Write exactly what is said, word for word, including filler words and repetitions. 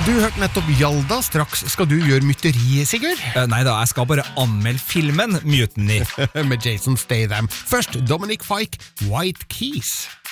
Du hørte nettopp Hjalda. Straks skal du gjøre mytteri, Sigurd. Uh, nei da, jeg skal bare anmelde filmen Mutiny. Med Jason Statham. Først Dominic Fike, White Keys.